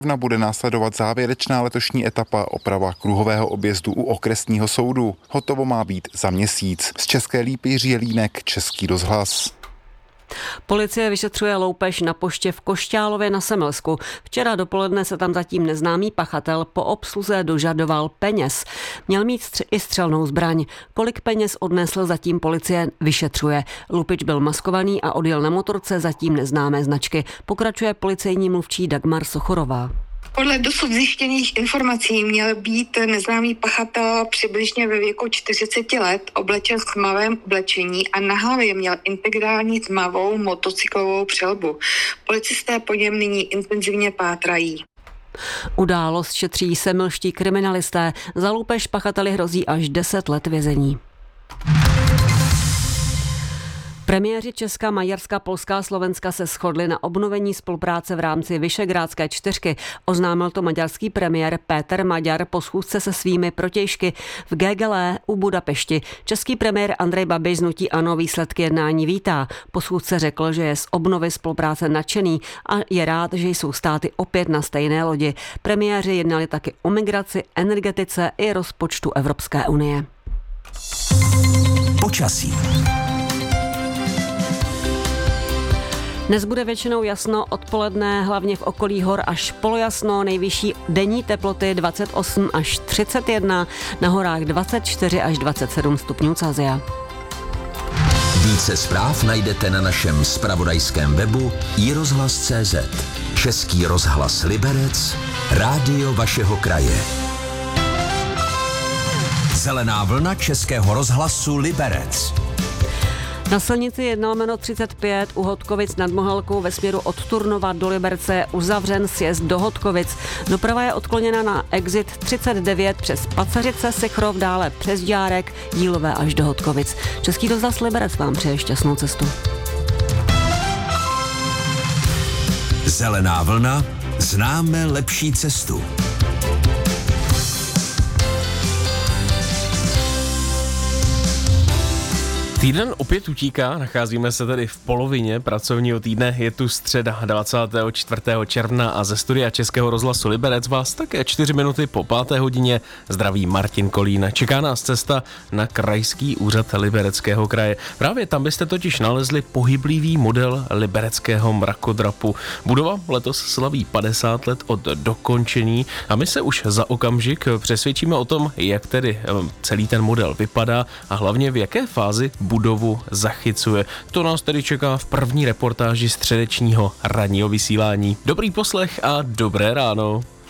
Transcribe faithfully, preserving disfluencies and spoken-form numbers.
Bude následovat závěrečná letošní etapa oprava kruhového objezdu u okresního soudu. Hotovo má být za měsíc. Z České Lípy Jiří Jelínek, Český rozhlas. Policie vyšetřuje loupež na poště v Košťálově na Semilsku. Včera dopoledne se tam zatím neznámý pachatel po obsluze dožadoval peněz. Měl mít stř- i střelnou zbraň. Kolik peněz odnesl, zatím policie vyšetřuje. Lupič byl maskovaný a odjel na motorce zatím neznámé značky. Pokračuje policejní mluvčí Dagmar Sochorová. Podle dosud zjištěných informací měl být neznámý pachatel přibližně ve věku čtyřicet let, oblečen v tmavém oblečení a na hlavě měl integrální tmavou motocyklovou přelbu. Policisté po něm nyní intenzivně pátrají. Událost šetří semilští kriminalisté. Za loupež pachateli hrozí až deset let vězení. Premiéři Česka, Maďarska, Polska a Slovenska se shodli na obnovení spolupráce v rámci Visegrádské čtyřky. Oznámil to maďarský premiér Péter Maďar po schůzce se svými protějšky v Gegele u Budapešti. Český premiér Andrej Babiš z hnutí ANO výsledky jednání vítá. Po schůzce řekl, že je z obnovy spolupráce nadšený a je rád, že jsou státy opět na stejné lodi. Premiéři jednali taky o migraci, energetice i rozpočtu Evropské unie. Počasí. Dnes bude většinou jasno, odpoledne hlavně v okolí hor až polojasno, nejvyšší denní teploty dvacet osm až třicet jedna, na horách dvacet čtyři až dvacet sedm stupňů Celsia. Více zpráv najdete na našem zpravodajském webu i rozhlas tečka cé zet. Český rozhlas Liberec, rádio vašeho kraje. Zelená vlna Českého rozhlasu Liberec. Na silnici jedna lomeno třicet pět u Hodkovic nad Mohelkou ve směru od Turnova do Liberce je uzavřen sjezd do Hodkovic. Doprava je odkloněna na exit třicet devět přes Paceřice, Sechrov, dále přes Ďárek, Jílové až do Hodkovic. Český rozhlas Liberec vám přeje šťastnou cestu. Zelená vlna, známe lepší cestu. Týden opět utíká, nacházíme se tedy v polovině pracovního týdne, je tu středa dvacátého čtvrtého června a ze studia Českého rozhlasu Liberec vás také čtyři minuty po páté hodině zdraví Martin Kolín. Čeká nás cesta na krajský úřad Libereckého kraje. Právě tam byste totiž nalezli pohyblivý model libereckého mrakodrapu. Budova letos slaví padesát let od dokončení a my se už za okamžik přesvědčíme o tom, jak tedy celý ten model vypadá a hlavně v jaké fázi budovu zachycuje. To nás tedy čeká v první reportáži středečního ranního vysílání. Dobrý poslech a dobré ráno.